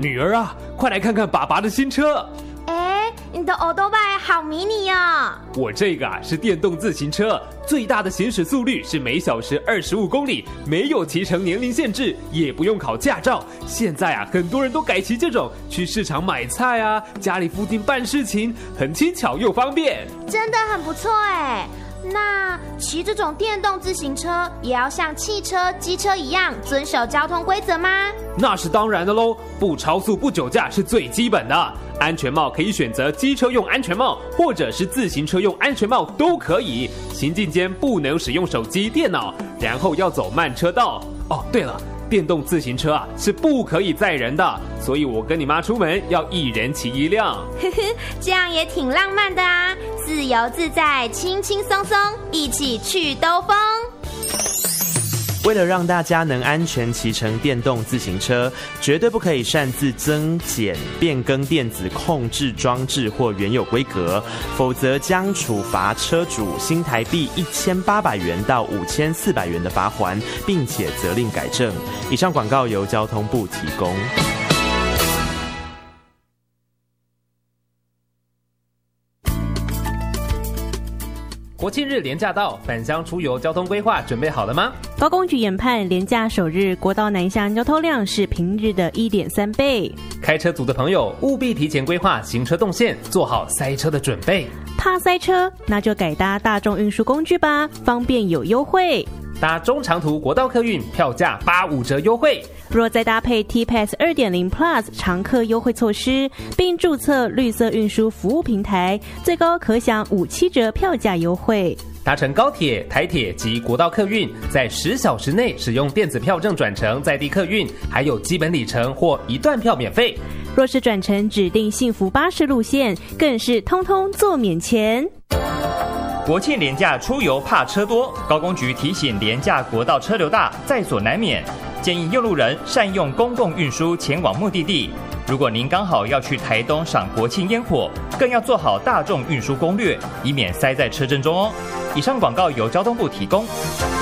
女儿啊，快来看看爸爸的新车。 你的欧多拜好迷你哦。 我这个是电动自行车，最大的行驶速率是每小时25公里，没有骑乘年龄限制，也不用考驾照。现在很多人都改骑这种去市场买菜啊，家里附近办事情，很轻巧又方便， 真的很不错哎。那骑这种电动自行车也要像汽车、机车一样遵守交通规则吗？ 那是当然的咯，不超速不酒驾是最基本的。安全帽可以选择机车用安全帽，或者是自行车用安全帽都可以。行进间不能使用手机、电脑，然后要走慢车道。哦，对了，电动自行车是不可以载人的，所以我跟你妈出门要一人骑一辆。 这样也挺浪漫的啊，自由自在，轻轻松松，一起去兜风。 为了让大家能安全骑乘电动自行车，绝对不可以擅自增减、变更电子控制装置或原有规格，否则将处罚车主新台币1800元到5400元的罚锾，并且责令改正。以上广告由交通部提供。 国庆日连假到，返乡出游交通规划准备好了吗？ 高公局研判，连假首日国道南向交通量是平日的1.3倍。 开车族的朋友务必提前规划行车动线，做好塞车的准备。 怕塞车，那就改搭大众运输工具吧，方便有优惠。 搭中长途国道客运，票价85折优惠。 若再搭配 T-Pass 2.0 Plus 常客优惠措施，并注册绿色运输服务平台，最高可享57折票价优惠。 搭乘高铁、台铁及国道客运，在10小时内使用电子票证转乘在地客运，还有基本里程或一段票免费。 若是转乘指定幸福巴士路线，更是通通做免钱。 国庆连假出游怕车多，高公局提醒连假国道车流大，在所难免，建议用路人善用公共运输前往目的地。如果您刚好要去台东赏国庆烟火，更要做好大众运输攻略，以免塞在车阵中哦。以上广告由交通部提供。